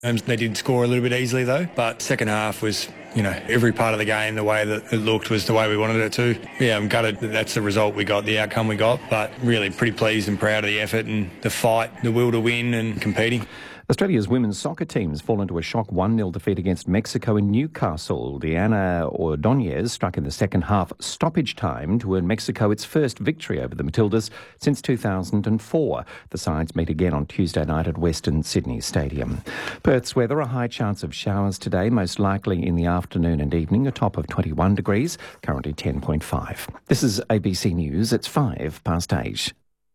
They did score a little bit easily though, but second half was, every part of the game, the way that it looked was the way we wanted it to. Yeah, I'm gutted that that's the result we got, the outcome we got, but really pretty pleased and proud of the effort and the fight, the will to win and competing. Australia's women's soccer team's fallen to a shock 1-0 defeat against Mexico in Newcastle. Diana Ordóñez struck in the second half stoppage time to earn Mexico its first victory over the Matildas since 2004. The sides meet again on Tuesday night at Western Sydney Stadium. Perth's weather, a high chance of showers today, most likely in the afternoon and evening, a top of 21 degrees, currently 10.5. This is ABC News. It's 8:05.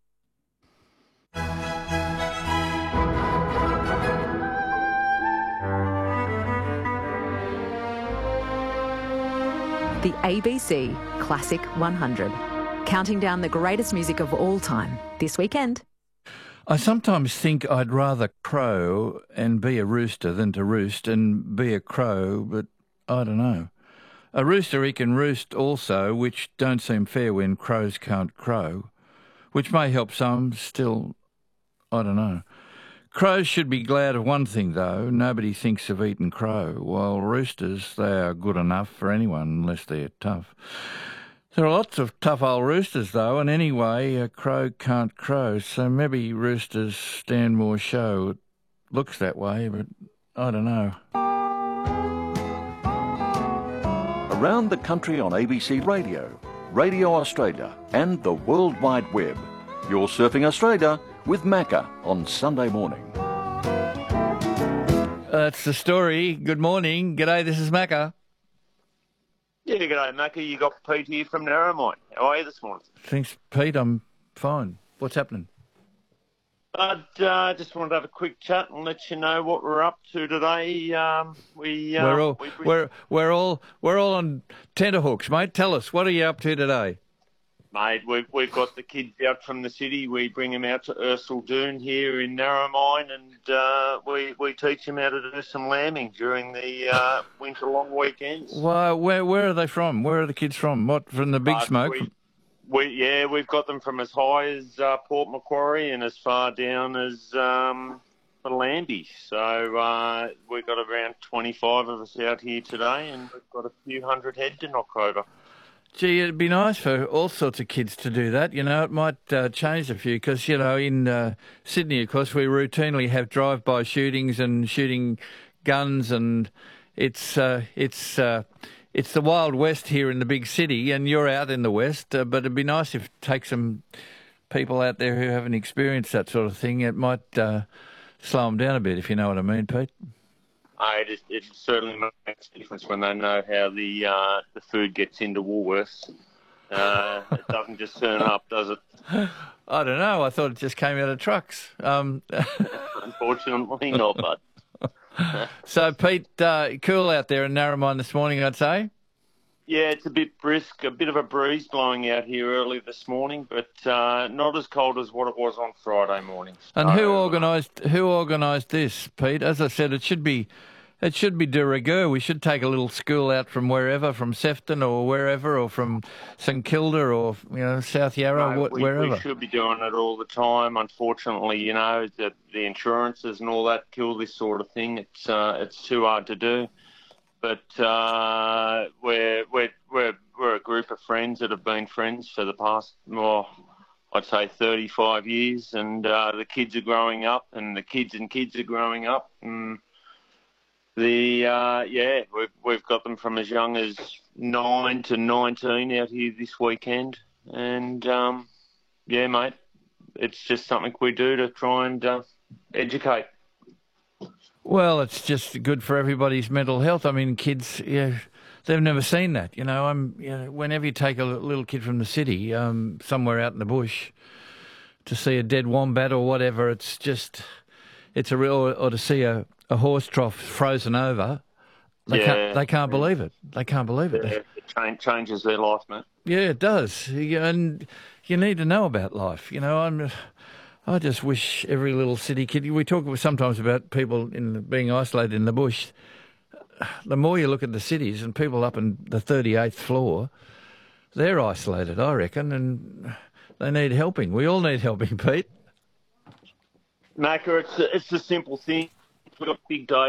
The ABC Classic 100, counting down the greatest music of all time this weekend. I sometimes think I'd rather crow and be a rooster than to roost and be a crow, but I don't know. A rooster, he can roost also, which don't seem fair when crows can't crow, which may help some, still, I don't know. Crows should be glad of one thing, though. Nobody thinks of eating crow, while roosters, they are good enough for anyone unless they're tough. There are lots of tough old roosters, though, and anyway, a crow can't crow, so maybe roosters stand more show. It looks that way, but I don't know. Around the country on ABC Radio, Radio Australia and the World Wide Web. You're surfing Australia with Macca on Sunday morning. That's the story. Good morning. G'day, this is Macca. Yeah, g'day, Macca. You got Pete here from Narromine. How are you this morning? Thanks, Pete. I'm fine. What's happening? I just wanted to have a quick chat and let you know what we're up to today. We're all on tenterhooks, mate. Tell us, what are you up to today? Mate, we've got the kids out from the city. We bring them out to Ercildown here in Narromine, and we teach them how to do some lambing during the winter long weekends. Well, where are they from? Where are the kids from? What, from the Big Smoke? We've got them from as high as Port Macquarie and as far down as the Lambie. So we've got around 25 of us out here today, and we've got a few hundred head to knock over. Gee, it'd be nice for all sorts of kids to do that. It might change a few because, in Sydney, of course, we routinely have drive-by shootings and shooting guns, and it's the Wild West here in the big city, and you're out in the West, but it'd be nice if take some people out there who haven't experienced that sort of thing. It might slow them down a bit, if you know what I mean, Pete. It certainly makes a difference when they know how the food gets into Woolworths. It doesn't just turn up, does it? I don't know. I thought it just came out of trucks. Unfortunately not, bud. So, Pete, cool out there in Narromine this morning, I'd say? Yeah, it's a bit brisk, a bit of a breeze blowing out here early this morning, but not as cold as what it was on Friday morning. And who organised this, Pete? As I said, it should be de rigueur. We should take a little school out from wherever, from Sefton or wherever, or from St Kilda or South Yarra, wherever. We should be doing it all the time. Unfortunately, the insurances and all that kill this sort of thing. It's too hard to do. But we're a group of friends that have been friends for the past, I'd say 35 years, and the kids are growing up, and the kids and kids are growing up, and we've got them from as young as 9 to 19 out here this weekend, and mate, it's just something we do to try and educate. Well, it's just good for everybody's mental health. I mean, kids, they've never seen that. Whenever you take a little kid from the city, somewhere out in the bush, to see a dead wombat or whatever, it's a real, or to see a horse trough frozen over, they can't believe it. They can't believe it. It changes their life, mate. Yeah, it does. And you need to know about life. I just wish every little city kid. We talk sometimes about people being isolated in the bush. The more you look at the cities and people up in the 38th floor, they're isolated, I reckon, and they need helping. We all need helping, Pete. Macca, it's a simple thing. we've got big day